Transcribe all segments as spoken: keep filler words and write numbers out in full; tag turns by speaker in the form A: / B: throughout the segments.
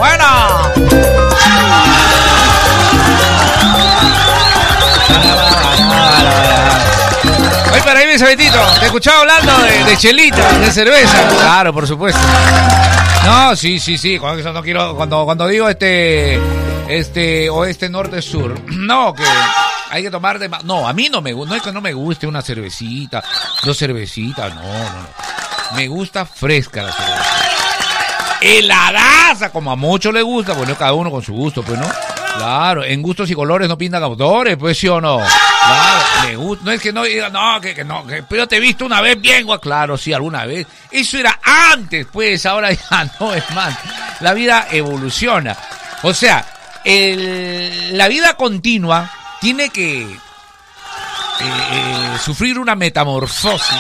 A: Buena. Oye, para ahí, mi Sabetito, te escuchaba hablando de, de chelita, de cerveza. Claro, por supuesto. No, sí, sí, sí. Cuando, no quiero, cuando, cuando digo este, este, oeste, norte, sur. No, que hay que tomar de más. No, a mí no me gusta. No es que no me guste una cervecita, dos cervecitas. No, no, no. Me gusta fresca la cerveza. Heladaza, como a muchos les gusta. Bueno, cada uno con su gusto, pues, ¿no? Claro, en gustos y colores no pintan autores, pues, ¿sí o no? Claro, me gusta. No es que no diga, no, que, que no, que, pero te he visto una vez bien, guau. Claro, sí, alguna vez. Eso era antes, pues, ahora ya no es más. La vida evoluciona. O sea, el, la vida continua tiene que eh, eh, sufrir una metamorfosis.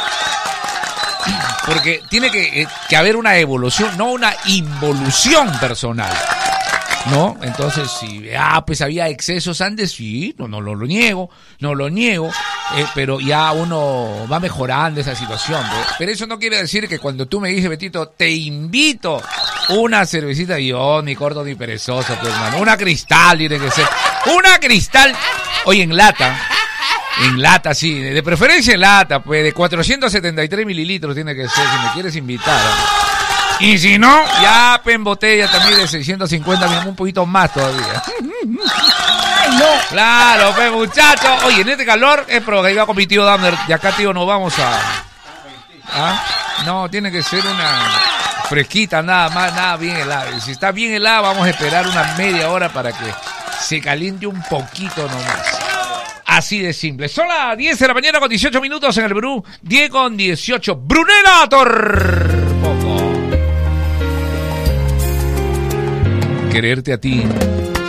A: Porque tiene que, eh, que haber una evolución, no una involución personal. ¿No? Entonces, si ah, pues había excesos antes, sí, no, no, no lo niego, no lo niego, eh, pero ya uno va mejorando esa situación, ¿no? Pero eso no quiere decir que cuando tú me dices, Betito, te invito una cervecita, yo ni corto ni perezoso, pues, hermano, una Cristal tiene que ser, una Cristal, oye, en lata, en lata, sí, de preferencia en lata, pues, de cuatrocientos setenta y tres mililitros tiene que ser, si me quieres invitar, ¿no? Y si no, ya en botella también de seiscientos cincuenta, un poquito más todavía. Ay, no. Claro, pues muchachos. Oye, en este calor es pro que iba con mi tío Dahmer. De acá, tío, nos vamos a... ¿Ah? No, tiene que ser una fresquita, nada más, nada bien helada. Y si está bien helada, vamos a esperar una media hora para que se caliente un poquito nomás. Así de simple. Son las diez de la mañana con dieciocho minutos en el Perú. diez con dieciocho. Brunella Torpoco. Quererte a ti